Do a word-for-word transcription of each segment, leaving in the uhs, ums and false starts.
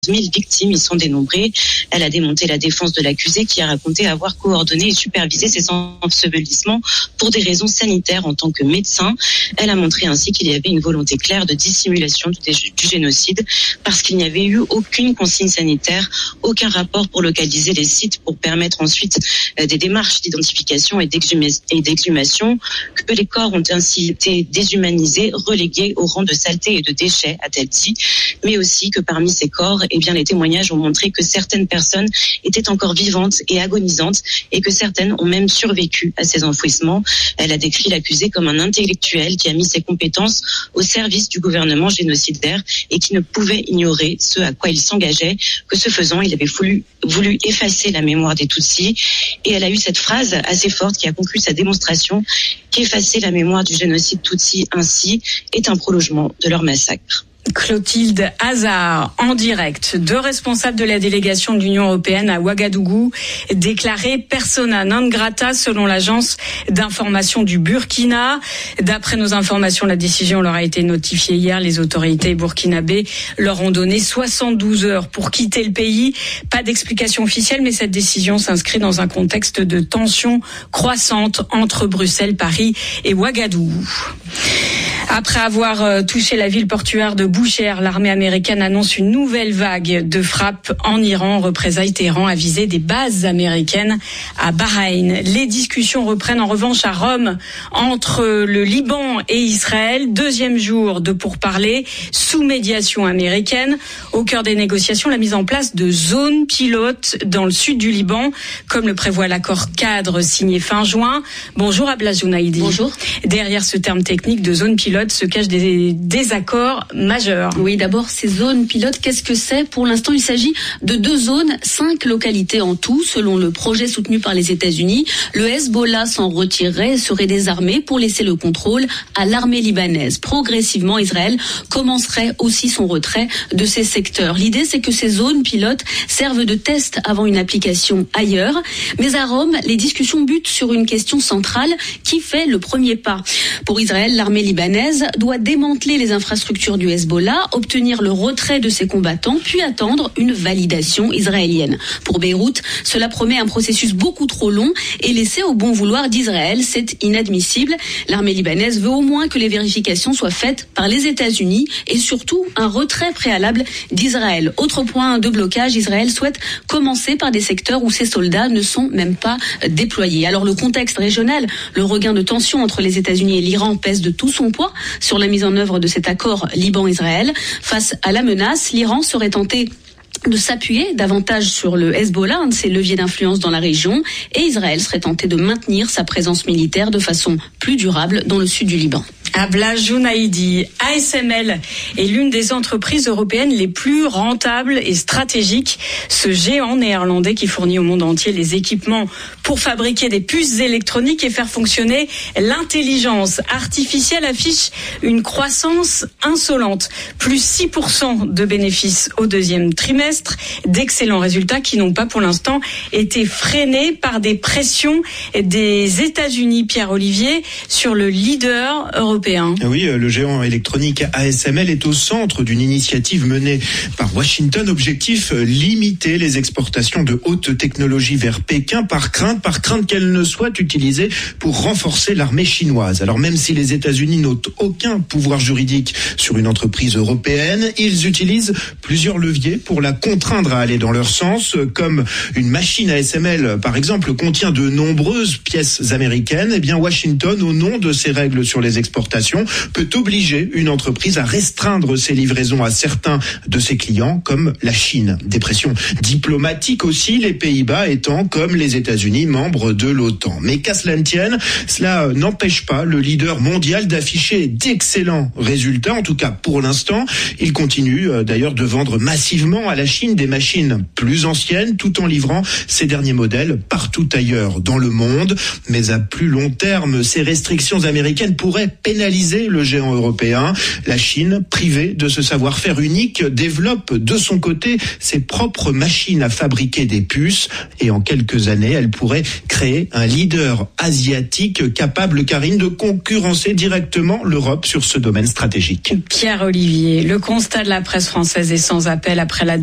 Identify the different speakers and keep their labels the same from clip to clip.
Speaker 1: mille victimes y sont dénombrées. Elle a démonté la défense de l'accusé qui a raconté avoir coordonné et supervisé ces ensevelissements pour des raisons sanitaires en tant que médecin. Elle a montré ainsi qu'il y avait une volonté claire de dissimulation du, du génocide parce qu'il n'y avait eu aucune consigne sanitaire, aucun rapport pour localiser les sites pour permettre ensuite des démarches d'identification et d'exhumation, que les corps ont ainsi été déshumanisés, relégués au rang de saleté et de déchets, a-t-elle dit, mais aussi que parmi ces corps, eh bien, les témoignages ont montré que certaines personnes étaient encore vivantes et agonisantes et que certaines ont même survécu à ces enfouissements. Elle a décrit l'accusé comme un intellectuel qui a mis ses compétences au service du gouvernement génocidaire et qui ne pouvait ignorer ce à quoi il s'engageait, que ce faisant, il avait voulu, voulu effacer la mémoire des Tutsis. Et elle a eu cette phrase assez forte qui a conclu sa démonstration qu'effacer la mémoire du génocide Tutsi ainsi est un prolongement de leur massacre.
Speaker 2: Clotilde Hazard, en direct. Deux responsables de la délégation de l'Union européenne à Ouagadougou déclarés persona non grata selon l'agence d'information du Burkina. D'après nos informations, la décision leur a été notifiée hier. Les autorités burkinabées leur ont donné soixante-douze heures pour quitter le pays. Pas d'explication officielle, mais cette décision s'inscrit dans un contexte de tensions croissantes entre Bruxelles, Paris et Ouagadougou. Après avoir touché la ville portuaire de Boucher, l'armée américaine annonce une nouvelle vague de frappes en Iran. Représailles, Téhéran a visé des bases américaines à Bahreïn. Les discussions reprennent en revanche à Rome entre le Liban et Israël. Deuxième jour de pourparlers sous médiation américaine. Au cœur des négociations, la mise en place de zones pilotes dans le sud du Liban, comme le prévoit l'accord cadre signé fin juin. Bonjour Abla Jounaïdi.
Speaker 3: Bonjour.
Speaker 2: Derrière ce terme technique de zone pilote se cachent des désaccords majeurs.
Speaker 3: Oui, d'abord, ces zones pilotes, qu'est-ce que c'est ? Pour l'instant, il s'agit de deux zones, cinq localités en tout, selon le projet soutenu par les États-Unis. Le Hezbollah s'en retirerait et serait désarmé pour laisser le contrôle à l'armée libanaise. Progressivement, Israël commencerait aussi son retrait de ces secteurs. L'idée, c'est que ces zones pilotes servent de test avant une application ailleurs. Mais à Rome, les discussions butent sur une question centrale qui fait le premier pas. Pour Israël, l'armée libanaise doit démanteler les infrastructures du Hezbollah, obtenir le retrait de ses combattants, puis attendre une validation israélienne. Pour Beyrouth, cela promet un processus beaucoup trop long et laissé au bon vouloir d'Israël, c'est inadmissible. L'armée libanaise veut au moins que les vérifications soient faites par les États-Unis et surtout un retrait préalable d'Israël. Autre point de blocage, Israël souhaite commencer par des secteurs où ses soldats ne sont même pas déployés. Alors le contexte régional, le regain de tension entre les États-Unis et l'Iran pèse de tout son poids sur la mise en œuvre de cet accord Liban-Israël. Face à la menace, l'Iran serait tenté de s'appuyer davantage sur le Hezbollah, un de ses leviers d'influence dans la région, et Israël serait tenté de maintenir sa présence militaire de façon plus durable dans le sud du Liban.
Speaker 2: Abla Jounaïdi, A S M L est l'une des entreprises européennes les plus rentables et stratégiques. Ce géant néerlandais qui fournit au monde entier les équipements pour fabriquer des puces électroniques et faire fonctionner l'intelligence artificielle affiche une croissance insolente. Plus six pour cent de bénéfices au deuxième trimestre. D'excellents résultats qui n'ont pas pour l'instant été freinés par des pressions des États-Unis, Pierre-Olivier, sur le leader européen.
Speaker 4: Oui, le géant électronique A S M L est au centre d'une initiative menée par Washington. Objectif, limiter les exportations de haute technologie vers Pékin par crainte, par crainte qu'elles ne soient utilisées pour renforcer l'armée chinoise. Alors même si les États-Unis n'ont aucun pouvoir juridique sur une entreprise européenne, ils utilisent plusieurs leviers pour la contraindre à aller dans leur sens, comme une machine A S M L, par exemple, contient de nombreuses pièces américaines. Eh bien, Washington, au nom de ses règles sur les exportations, peut obliger une entreprise à restreindre ses livraisons à certains de ses clients, comme la Chine. Des pressions diplomatiques aussi, les Pays-Bas étant, comme les États-Unis, membres de l'OTAN. Mais qu'à cela ne tienne, cela n'empêche pas le leader mondial d'afficher d'excellents résultats. En tout cas, pour l'instant, il continue d'ailleurs de vendre massivement à la Chine des machines plus anciennes, tout en livrant ses derniers modèles partout ailleurs dans le monde. Mais à plus long terme, ces restrictions américaines pourraient pénaliser le géant européen. La Chine, privée de ce savoir-faire unique, développe de son côté ses propres machines à fabriquer des puces. Et en quelques années, elle pourrait créer un leader asiatique capable, Karine, de concurrencer directement l'Europe sur ce domaine stratégique.
Speaker 2: Pierre-Olivier, le constat de la presse française est sans appel après la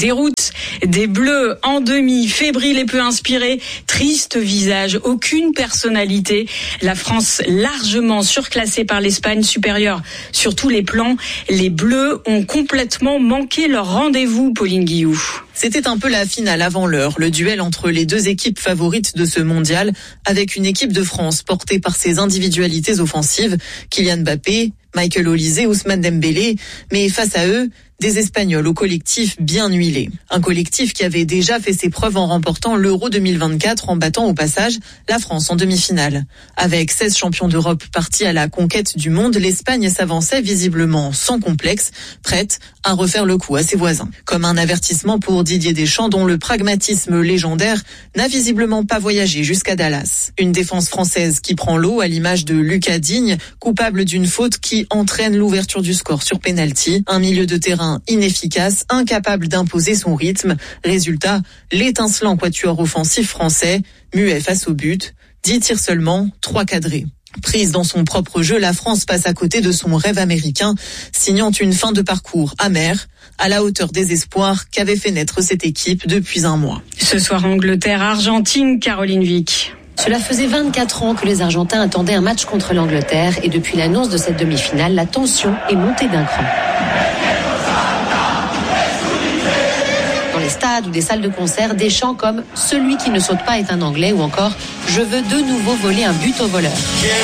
Speaker 2: déroute des Bleus en demi, fébrile et peu inspiré, triste visage, aucune personnalité. La France largement surclassée par l'Espagne, supérieure sur tous les plans. Les Bleus ont complètement manqué leur rendez-vous, Pauline Guillou.
Speaker 5: C'était un peu la finale avant l'heure, le duel entre les deux équipes favorites de ce mondial, avec une équipe de France portée par ses individualités offensives, Kylian Mbappé, Michael Olise, Ousmane Dembélé, mais face à eux, des Espagnols au collectif bien huilé. Un collectif qui avait déjà fait ses preuves en remportant l'Euro deux mille vingt-quatre en battant au passage la France en demi-finale. Avec seize champions d'Europe partis à la conquête du monde, l'Espagne s'avançait visiblement sans complexe, prête à refaire le coup à ses voisins. Comme un avertissement pour Didier Deschamps, dont le pragmatisme légendaire n'a visiblement pas voyagé jusqu'à Dallas. Une défense française qui prend l'eau à l'image de Lucas Digne, coupable d'une faute qui entraîne l'ouverture du score sur pénalty. Un milieu de terrain inefficace, incapable d'imposer son rythme. Résultat, l'étincelant quatuor offensif français, muet face au but, dix tirs seulement, trois cadrés. Prise dans son propre jeu, la France passe à côté de son rêve américain, signant une fin de parcours amère, à la hauteur des espoirs qu'avait fait naître cette équipe depuis un mois.
Speaker 2: Ce soir, Angleterre-Argentine, Caroline Vic.
Speaker 6: Cela faisait vingt-quatre ans que les Argentins attendaient un match contre l'Angleterre et depuis l'annonce de cette demi-finale, la tension est montée d'un cran. Dans les stades ou des salles de concert, des chants comme « Celui qui ne saute pas est un Anglais » ou encore « Je veux de nouveau voler un but au voleur ».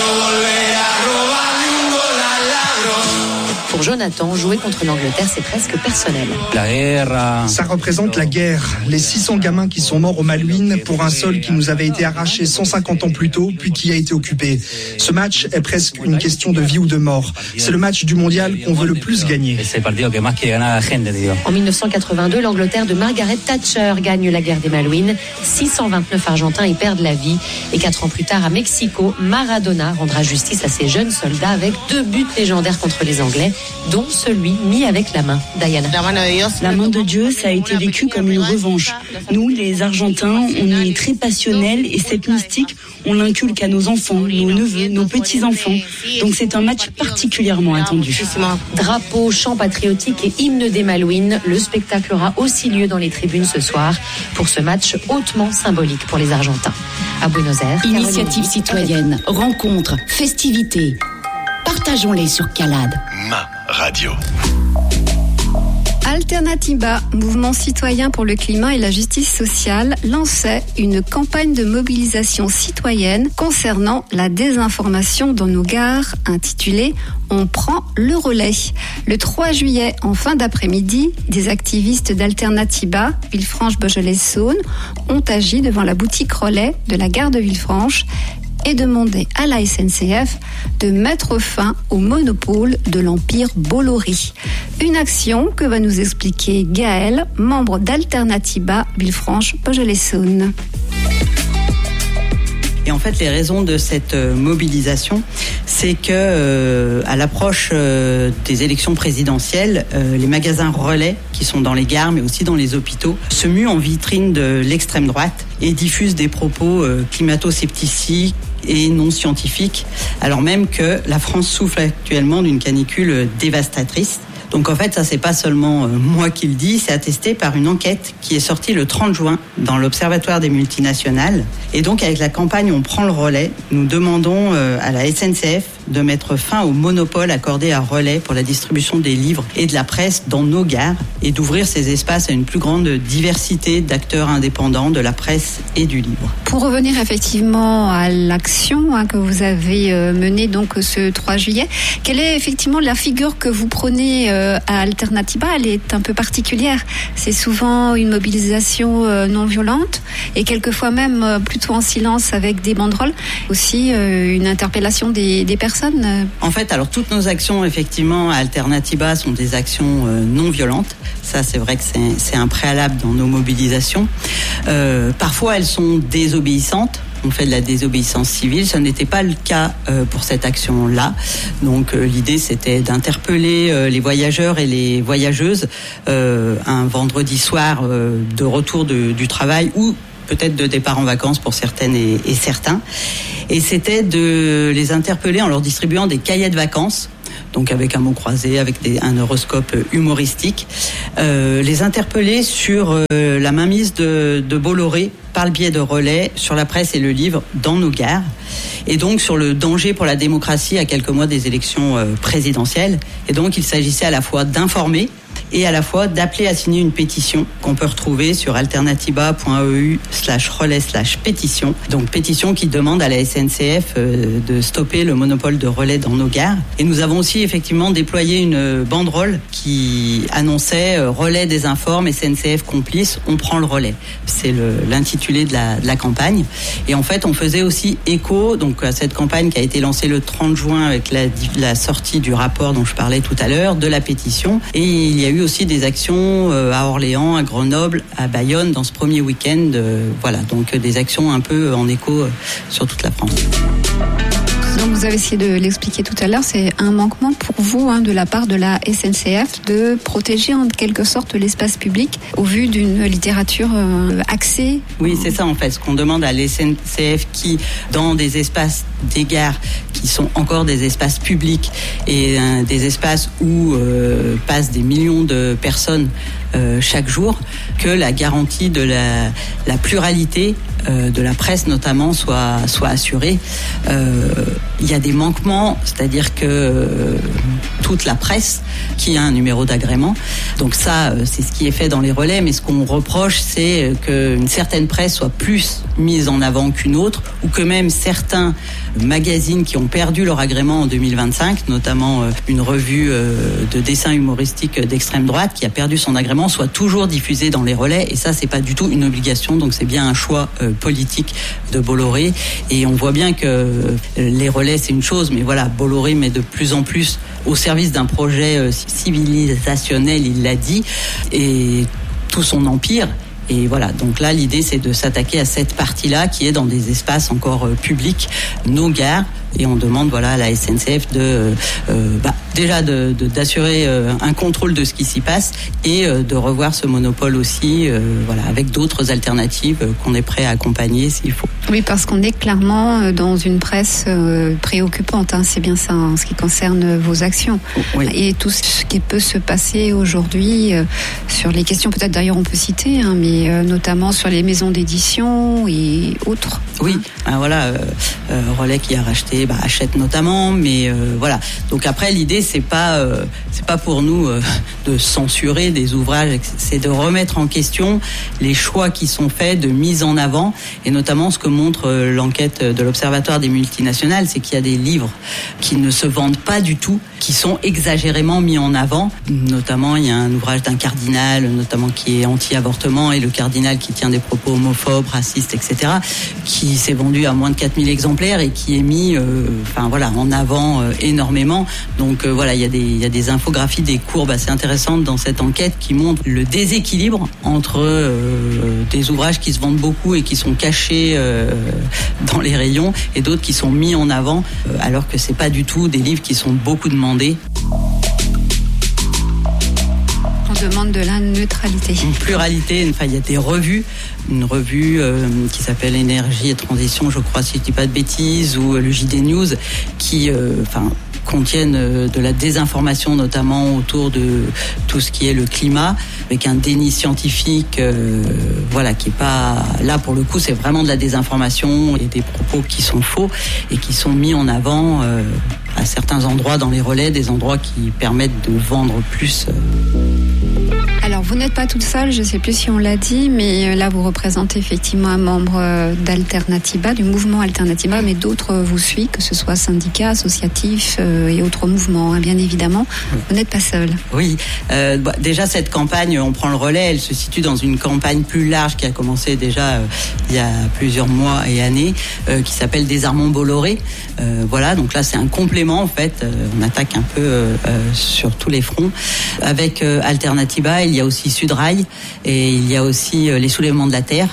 Speaker 6: Pour Jonathan, jouer contre l'Angleterre, c'est presque personnel.
Speaker 7: Ça représente la guerre. Les six cents gamins qui sont morts au Malouines pour un sol qui nous avait été arraché cent cinquante ans plus tôt, puis qui a été occupé. Ce match est presque une question de vie ou de mort. C'est le match du mondial qu'on veut le plus gagner.
Speaker 6: En dix-neuf cent quatre-vingt-deux, l'Angleterre de Margaret Thatcher gagne la guerre des Malouines. six cent vingt-neuf Argentins y perdent la vie. Et quatre ans plus tard, à Mexico, Maradona rendra justice à ses jeunes soldats avec deux buts légendaires contre les Anglais, dont celui mis avec la main. Diana.
Speaker 8: La main de Dieu, ça a été vécu comme une revanche. Nous, les Argentins, on est très passionnels et cette mystique, on l'inculque à nos enfants, nos neveux, nos petits-enfants. Donc c'est un match particulièrement attendu.
Speaker 6: Drapeau, chant patriotique et hymne des Malouines, le spectacle aura aussi lieu dans les tribunes ce soir pour ce match hautement symbolique pour les Argentins. À Buenos Aires.
Speaker 9: Initiative citoyenne, rencontres, festivités. Partageons-les sur Calade.
Speaker 10: Ma radio.
Speaker 11: Alternatiba, mouvement citoyen pour le climat et la justice sociale, lançait une campagne de mobilisation citoyenne concernant la désinformation dans nos gares, intitulée « On prend le relais ». Le trois juillet, en fin d'après-midi, des activistes d'Alternatiba, Villefranche-Beaujolais-Saône, ont agi devant la boutique relais de la gare de Villefranche et demandé à la S N C F de mettre fin au monopole de l'empire Bolloré. Une action que va nous expliquer Gaël, membre d'Alternatiba Villefranche-Beaujolais-Saône.
Speaker 12: Et en fait, les raisons de cette mobilisation, c'est que euh, à l'approche euh, des élections présidentielles, euh, les magasins relais qui sont dans les gares, mais aussi dans les hôpitaux, se muent en vitrine de l'extrême droite et diffusent des propos euh, climato-sceptiques et non scientifiques, alors même que la France souffre actuellement d'une canicule dévastatrice. Donc en fait, ça c'est pas seulement euh, moi qui le dis, c'est attesté par une enquête qui est sortie le trente juin dans l'Observatoire des multinationales. Et donc avec la campagne On prend le relais, nous demandons euh, à la S N C F de mettre fin au monopole accordé à Relais pour la distribution des livres et de la presse dans nos gares et d'ouvrir ces espaces à une plus grande diversité d'acteurs indépendants de la presse et du livre.
Speaker 11: Pour revenir effectivement à l'action hein, que vous avez euh, menée donc ce trois juillet, quelle est effectivement la figure que vous prenez euh, à Alternatiba? Elle est un peu particulière. C'est souvent une mobilisation euh, non violente et quelquefois même euh, plutôt en silence avec des banderoles. Aussi euh, une interpellation des, des personnes.
Speaker 12: En fait, alors toutes nos actions, effectivement, à Alternatiba sont des actions euh, non violentes. Ça, c'est vrai que c'est, c'est un préalable dans nos mobilisations. Euh, parfois, elles sont désobéissantes. On fait de la désobéissance civile. Ce n'était pas le cas euh, pour cette action-là. Donc, euh, l'idée, c'était d'interpeller euh, les voyageurs et les voyageuses euh, un vendredi soir euh, de retour de, du travail ou peut-être de départ en vacances pour certaines et, et certains. Et c'était de les interpeller en leur distribuant des cahiers de vacances. donc avec un mot croisé, avec des, un horoscope humoristique. Euh, les interpeller sur euh, la mainmise de, de Bolloré par le biais de relais sur la presse et le livre dans nos gares, et donc sur le danger pour la démocratie à quelques mois des élections euh, présidentielles. Et donc il s'agissait à la fois d'informer et à la fois d'appeler à signer une pétition qu'on peut retrouver sur alternativa point e u slash relais slash pétition. Donc pétition qui demande à la S N C F euh, de stopper le monopole de relais dans nos gares. Et nous avons aussi effectivement déployé une banderole qui annonçait euh, relais désinforme, S N C F complice, on prend le relais. C'est le, l'intitulé de la, de la campagne. Et en fait, on faisait aussi écho donc à cette campagne qui a été lancée le trente juin avec la, la sortie du rapport dont je parlais tout à l'heure, de la pétition. Et il y a eu aussi des actions à Orléans, à Grenoble, à Bayonne dans ce premier week-end. Voilà, donc des actions un peu en écho sur toute la France.
Speaker 11: Donc vous avez essayé de l'expliquer tout à l'heure, c'est un manquement pour vous hein, de la part de la S N C F de protéger en quelque sorte l'espace public au vu d'une littérature euh, axée.
Speaker 12: Oui, c'est ça en fait, ce qu'on demande à la S N C F qui, dans des espaces des gares qui sont encore des espaces publics et euh, des espaces où euh, passent des millions de personnes euh, chaque jour, que la garantie de la, la pluralité euh, de la presse notamment soit, soit assurée. Euh, il y a des manquements, c'est-à-dire que euh, toute la presse qui a un numéro d'agrément, donc ça euh, c'est ce qui est fait dans les relais, mais ce qu'on reproche c'est qu'une certaine presse soit plus mise en avant qu'une autre, ou que même certains magazines qui ont perdu leur agrément en deux mille vingt-cinq, notamment euh, une revue euh, de dessin humoristique d'extrême droite qui a perdu son agrément, soit toujours diffusée dans les relais, et ça c'est pas du tout une obligation, donc c'est bien un choix euh, politique de Bolloré. Et on voit bien que euh, les relais c'est une chose, mais voilà, Bolloré met de plus en plus au service d'un projet euh, civilisationnel, il l'a dit, et tout son empire. Et voilà, donc là, l'idée, c'est de s'attaquer à cette partie-là qui est dans des espaces encore euh, publics, nos gares. Et on demande voilà, à la S N C F de, euh, bah, déjà de, de, d'assurer euh, un contrôle de ce qui s'y passe et euh, de revoir ce monopole aussi euh, voilà, avec d'autres alternatives euh, qu'on est prêt à accompagner s'il faut.
Speaker 11: Oui, parce qu'on est clairement dans une presse euh, préoccupante, hein, c'est bien ça en ce qui concerne vos actions.
Speaker 12: Oui.
Speaker 11: Et tout ce qui peut se passer aujourd'hui euh, sur les questions, peut-être d'ailleurs on peut citer, hein, mais euh, notamment sur les maisons d'édition et autres.
Speaker 12: Oui, ben voilà, euh, euh, Relais qui a racheté, bah, Hachette notamment, mais euh, voilà. Donc après, l'idée c'est pas, euh, c'est pas pour nous euh, de censurer des ouvrages, c'est de remettre en question les choix qui sont faits de mise en avant, et notamment ce que montre euh, l'enquête de l'Observatoire des multinationales, c'est qu'il y a des livres qui ne se vendent pas du tout, qui sont exagérément mis en avant. Notamment, il y a un ouvrage d'un cardinal, notamment qui est anti-avortement, et le cardinal qui tient des propos homophobes, racistes, et cetera, qui s'est vendu à moins de quatre mille exemplaires et qui est mis, euh, enfin voilà, en avant euh, énormément. Donc euh, voilà, il y a des, il y a des infographies, des courbes assez intéressantes dans cette enquête qui montrent le déséquilibre entre euh, des ouvrages qui se vendent beaucoup et qui sont cachés euh, dans les rayons, et d'autres qui sont mis en avant, euh, alors que c'est pas du tout des livres qui sont beaucoup demandés.
Speaker 11: On demande de la neutralité.
Speaker 12: Une pluralité, enfin il y a des revues, une revue euh, qui s'appelle Énergie et Transition, je crois, si je dis pas de bêtises, ou le J D News, qui, euh, enfin, contiennent euh, de la désinformation, notamment autour de tout ce qui est le climat, avec un déni scientifique, euh, voilà, qui est pas là pour le coup, c'est vraiment de la désinformation et des propos qui sont faux et qui sont mis en avant euh, à certains endroits dans les relais, des endroits qui permettent de vendre plus. Euh,
Speaker 11: Alors, vous n'êtes pas toute seule, je ne sais plus si on l'a dit, mais là, vous représentez effectivement un membre d'Alternativa, du mouvement Alternativa, mais d'autres vous suivent, que ce soit syndicats, associatifs euh, et autres mouvements, hein, bien évidemment. Vous n'êtes pas seul.
Speaker 12: Oui, euh, bah, déjà, cette campagne, on prend le relais, elle se situe dans une campagne plus large qui a commencé déjà euh, il y a plusieurs mois et années, euh, qui s'appelle Désarmons Bolloré. Euh, voilà, donc là, c'est un complément, en fait. Euh, on attaque un peu euh, euh, sur tous les fronts. Avec euh, Alternativa, il y a aussi Sudrail et il y a aussi euh, les soulèvements de la terre.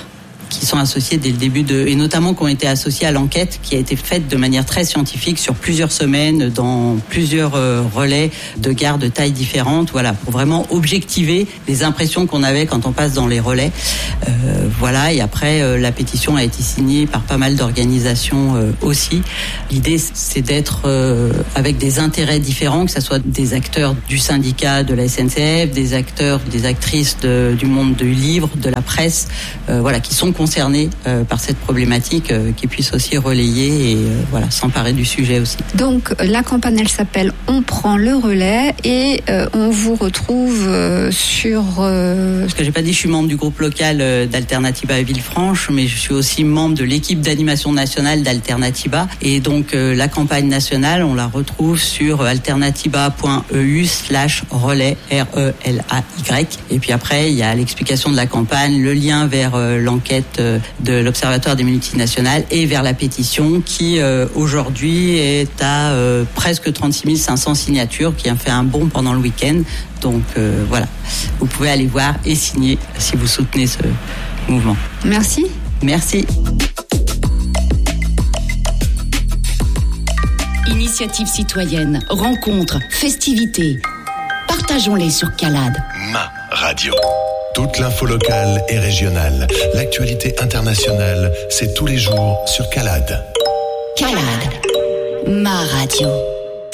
Speaker 12: qui sont associés dès le début de, et notamment qui ont été associés à l'enquête qui a été faite de manière très scientifique sur plusieurs semaines dans plusieurs euh, relais de gares de tailles différentes, voilà, pour vraiment objectiver les impressions qu'on avait quand on passe dans les relais. Euh, voilà, et après euh, la pétition a été signée par pas mal d'organisations euh, aussi. L'idée, c'est d'être euh, avec des intérêts différents, que ce soit des acteurs du syndicat de la S N C F, des acteurs, des actrices de, du monde du livre, de la presse, euh, voilà, qui sont concernés euh, par cette problématique, euh, qui puissent aussi relayer et euh, voilà, s'emparer du sujet aussi.
Speaker 11: Donc la campagne, elle s'appelle On prend le relais et euh, on vous retrouve euh, sur... Euh...
Speaker 12: Parce que j'ai pas dit, je suis membre du groupe local euh, d'Alternativa à Villefranche, mais je suis aussi membre de l'équipe d'animation nationale d'Alternativa. Et donc euh, la campagne nationale, on la retrouve sur alternativa point e u slash relais, R E L A Y. Et puis après, il y a l'explication de la campagne, le lien vers euh, l'enquête euh, de l'Observatoire des multinationales et vers la pétition qui euh, aujourd'hui est à euh, presque trente-six mille cinq cents signatures, qui a fait un bond pendant le week-end. Donc euh, voilà, vous pouvez aller voir et signer si vous soutenez ce mouvement.
Speaker 11: Merci.
Speaker 12: Merci.
Speaker 9: Initiative citoyenne, rencontres, festivités. Partageons-les sur Calade.
Speaker 10: Ma radio. Toute l'info locale et régionale. L'actualité internationale, c'est tous les jours sur Calade.
Speaker 9: Calade, ma radio.